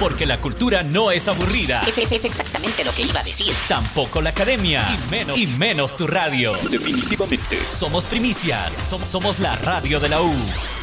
Porque la cultura no es aburrida. Es exactamente lo que iba a decir. Tampoco la academia. Y menos tu radio. Definitivamente. Somos primicias. Somos la radio de la U.